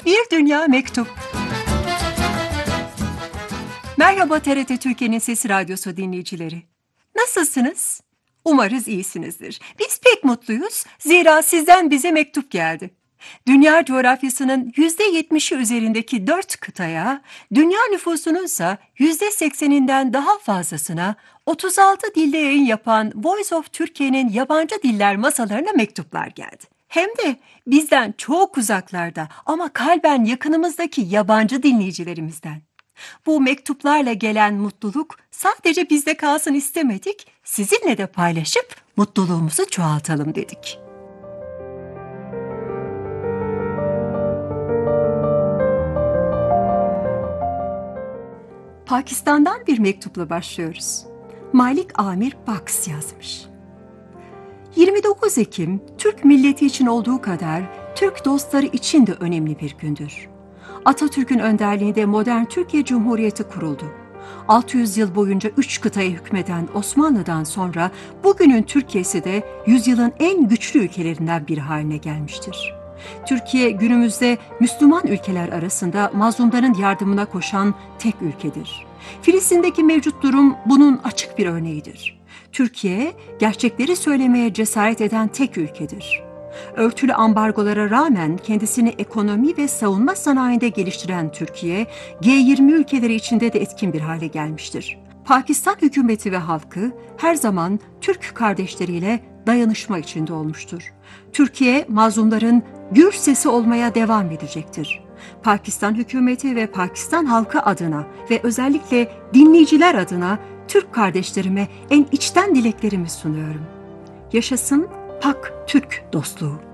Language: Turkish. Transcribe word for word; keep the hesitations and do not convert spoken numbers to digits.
Bir Dünya Mektup. Merhaba T R T Türkiye'nin Sesi Radyosu dinleyicileri. Nasılsınız? Umarız iyisinizdir. Biz pek mutluyuz, zira sizden bize mektup geldi. Dünya coğrafyasının yüzde yetmişi üzerindeki dört kıtaya, dünya nüfusunun ise yüzde sekseninden daha fazlasına otuz altı dilde yayın yapan Voice of Türkiye'nin yabancı diller masalarına mektuplar geldi. Hem de bizden çok uzaklarda ama kalben yakınımızdaki yabancı dinleyicilerimizden. Bu mektuplarla gelen mutluluk sadece bizde kalsın istemedik, sizinle de paylaşıp mutluluğumuzu çoğaltalım dedik. Pakistan'dan bir mektupla başlıyoruz. Malik Amir Baks yazmış. yirmi dokuz Ekim, Türk milleti için olduğu kadar Türk dostları için de önemli bir gündür. Atatürk'ün önderliğinde modern Türkiye Cumhuriyeti kuruldu. altı yüz yıl boyunca üç kıtaya hükmeden Osmanlı'dan sonra bugünün Türkiye'si de yüzyılın en güçlü ülkelerinden biri haline gelmiştir. Türkiye günümüzde Müslüman ülkeler arasında mazlumların yardımına koşan tek ülkedir. Filistin'deki mevcut durum bunun açık bir örneğidir. Türkiye, gerçekleri söylemeye cesaret eden tek ülkedir. Örtülü ambargolara rağmen kendisini ekonomi ve savunma sanayinde geliştiren Türkiye, G yirmi ülkeleri içinde de etkin bir hale gelmiştir. Pakistan hükümeti ve halkı her zaman Türk kardeşleriyle dayanışma içinde olmuştur. Türkiye, mazlumların gür sesi olmaya devam edecektir. Pakistan hükümeti ve Pakistan halkı adına ve özellikle dinleyiciler adına Türk kardeşlerime en içten dileklerimi sunuyorum. Yaşasın Pak Türk dostluğu.